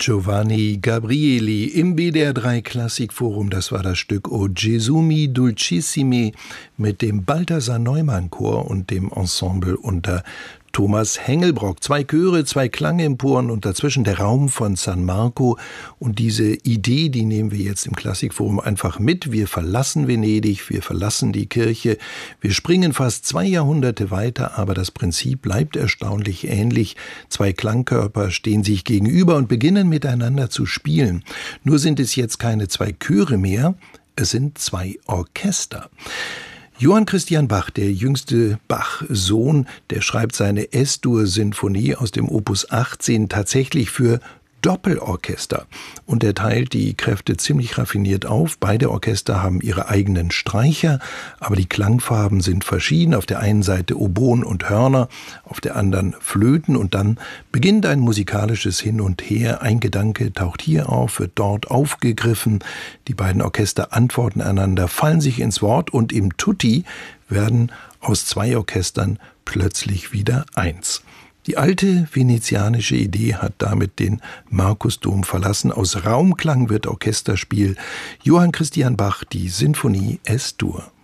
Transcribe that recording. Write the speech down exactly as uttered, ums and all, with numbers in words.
Giovanni Gabrieli im B D R drei Klassikforum. Das war das Stück O Gesù mi Dulcissimi mit dem Balthasar Neumann Chor und dem Ensemble unter Thomas Hengelbrock. Zwei Chöre, zwei Klangemporen und dazwischen der Raum von San Marco. Und diese Idee, die nehmen wir jetzt im Klassikforum einfach mit. Wir verlassen Venedig, wir verlassen die Kirche. Wir springen fast zwei Jahrhunderte weiter, aber das Prinzip bleibt erstaunlich ähnlich. Zwei Klangkörper stehen sich gegenüber und beginnen miteinander zu spielen. Nur sind es jetzt keine zwei Chöre mehr, es sind zwei Orchester. Johann Christian Bach, der jüngste Bach-Sohn, der schreibt seine Es-Dur-Sinfonie aus dem Opus achtzehn tatsächlich für Doppelorchester. Und er teilt die Kräfte ziemlich raffiniert auf. Beide Orchester haben ihre eigenen Streicher, aber die Klangfarben sind verschieden. Auf der einen Seite Oboen und Hörner, auf der anderen Flöten. Und dann beginnt ein musikalisches Hin und Her. Ein Gedanke taucht hier auf, wird dort aufgegriffen. Die beiden Orchester antworten einander, fallen sich ins Wort und im Tutti werden aus zwei Orchestern plötzlich wieder eins. Die alte venezianische Idee hat damit den Markusdom verlassen. Aus Raumklang wird Orchesterspiel. Johann Christian Bach, die Sinfonie Es-Dur.